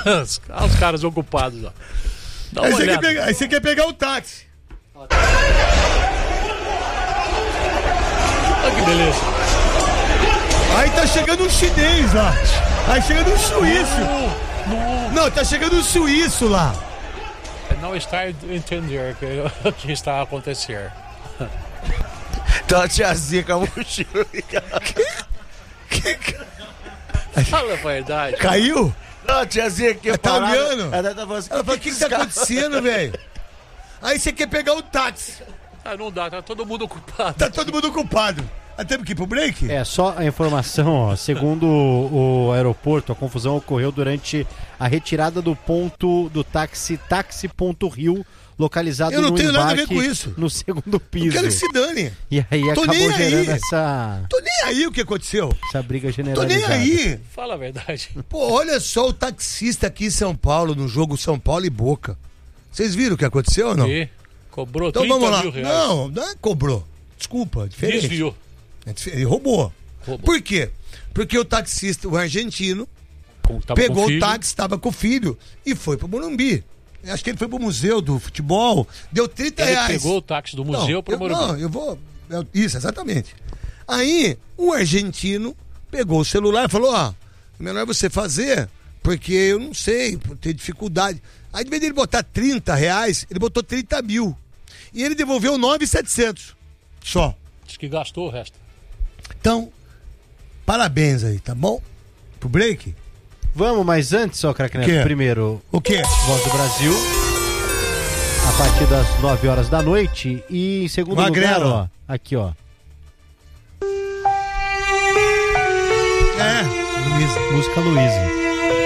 Os caras ocupados, ó. Dá uma olhada. Aí você quer pegar o táxi. Olha que beleza. Aí tá chegando um chinês lá. Aí chegando um suíço. Não, tá chegando um suíço lá. Não está entender o que está a acontecer. Tá a tiazinha com a mochila. Fala a verdade. Caiu? Não, a tiazinha aqui Tá parada, olhando? Ela tá falando assim, Ela falou, o que tá acontecendo, velho? Aí você quer pegar o táxi. Ah, não dá, tá todo mundo ocupado. Tá todo mundo ocupado. Aí temos que ir pro break? É, só a informação, ó, segundo o aeroporto, a confusão ocorreu durante a retirada do ponto do táxi.rio, localizado Eu não no tenho nada a ver embarque com isso. no segundo piso. Eu quero que se dane. E aí Tô acabou nem gerando aí. essa Tô nem aí o que aconteceu. briga Tô generalizada. nem aí. Fala a verdade. Pô, olha só o taxista aqui em São Paulo, no jogo São Paulo e Boca. Vocês viram o que aconteceu ou não? E cobrou Então 30 vamos lá. mil reais. Não é cobrou. Desculpa, diferente. Desviou. Ele roubou. Roubou. Por quê? Porque o taxista, o argentino, Tava pegou com o filho. táxi, estava com o filho e foi pro Morumbi. Acho que ele foi pro museu do futebol, deu 30 Ele reais. pegou o táxi do museu pro Morumbi. Não, eu vou... Isso, exatamente. Aí, o argentino pegou o celular e falou, ó, melhor você fazer, porque eu não sei, por ter dificuldade. Aí, de vez dele botar 30 reais, ele botou 30 mil. E ele devolveu 9.700 só. Diz que gastou o resto. Então, parabéns aí, tá bom? Pro break? Vamos, mas antes, ó, Craque Neto, O quê? primeiro, O quê? Voz do Brasil, a partir das 9 horas da noite. E em segundo Magrela. lugar, ó, aqui, ó. Luísa. Música Luísa.